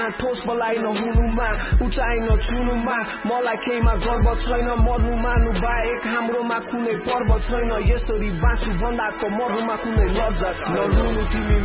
ठोस बलाई नहुनुमा उचाइ नछुनुमा मलाई केहीमा गर्व छैन मर्नु मानु बाहेक हाम्रोमा कुनै पर्व छैन यसरी बाँसु भन्दा त मर्नुमा कुनै लज्जा छैन नरुनु तिमी